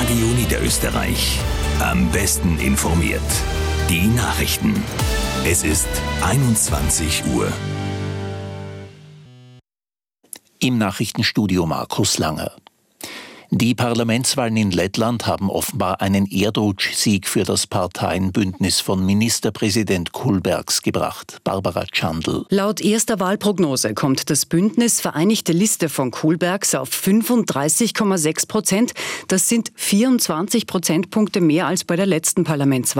Radio Niederösterreich. Am besten informiert. Die Nachrichten. Es ist 21 Uhr. Im Nachrichtenstudio Markus Langer. Die Parlamentswahlen in Lettland haben offenbar einen Erdrutschsieg für das Parteienbündnis von Ministerpräsident Kulbergs gebracht. Barbara Tschandl. Laut erster Wahlprognose kommt das Bündnis Vereinigte Liste von Kulbergs auf 35,6%. Das sind 24 Prozentpunkte mehr als bei der letzten Parlamentswahl.